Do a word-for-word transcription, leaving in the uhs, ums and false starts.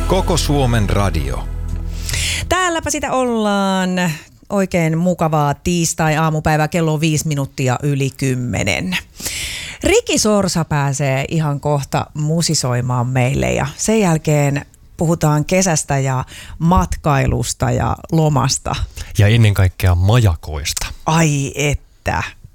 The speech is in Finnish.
Koko Suomen radio. Täälläpä sitä ollaan. Oikein mukavaa tiistai-aamupäivää, kello on viisi minuuttia yli kymmenen. Riki Sorsa pääsee ihan kohta musisoimaan meille ja sen jälkeen puhutaan kesästä ja matkailusta ja lomasta. Ja ennen kaikkea majakoista. Ai että.